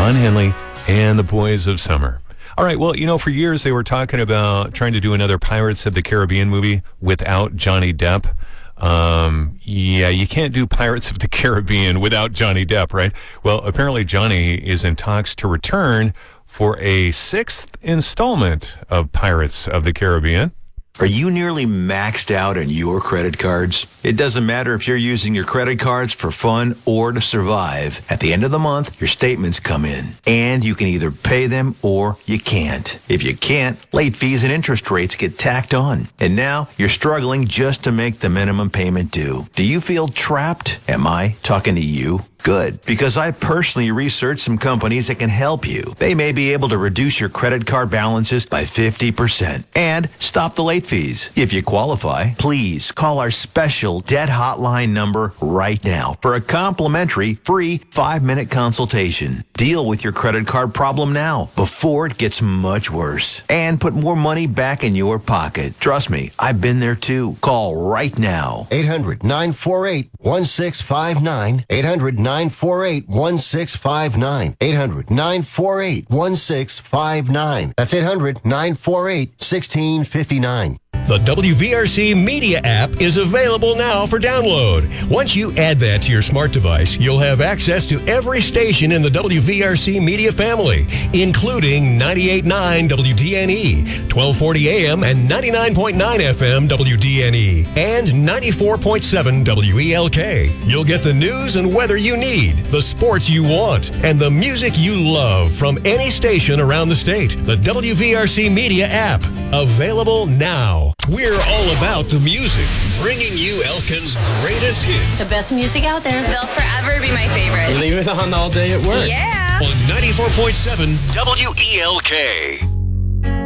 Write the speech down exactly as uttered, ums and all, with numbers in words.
Don Henley and the Boys of Summer. All right, well, you know, for years they were talking about trying to do another Pirates of the Caribbean movie without Johnny Depp. Um, yeah, you can't do Pirates of the Caribbean without Johnny Depp, right? Well, apparently Johnny is in talks to return for a sixth installment of Pirates of the Caribbean. Are you nearly maxed out on your credit cards? It doesn't matter if you're using your credit cards for fun or to survive. At the end of the month, your statements come in, and you can either pay them or you can't. If you can't, late fees and interest rates get tacked on. And now you're struggling just to make the minimum payment due. Do you feel trapped? Am I talking to you? Good, because I personally researched some companies that can help you. They may be able to reduce your credit card balances by fifty percent and stop the late fees. If you qualify, please call our special debt hotline number right now for a complimentary free five-minute consultation. Deal with your credit card problem now before it gets much worse and put more money back in your pocket. Trust me, I've been there too. Call right now. eight hundred, nine four eight, one six five nine. eight hundred, nine four eight, one six five nine. eight hundred, nine four eight, one six five nine. That's eight hundred, nine four eight, one six five nine. The W V R C Media app is available now for download. Once you add that to your smart device, you'll have access to every station in the W V R C Media family, including ninety-eight point nine W D N E, twelve forty A M and ninety-nine point nine F M W D N E, and ninety-four point seven W E L K. You'll get the news and weather you need, the sports you want, and the music you love from any station around the state. The W V R C Media app, available now. We're all about the music, bringing you Elkin's greatest hits. The best music out there. They'll forever be my favorite. Leave it on all day at work. Yeah. On ninety-four point seven W E L K.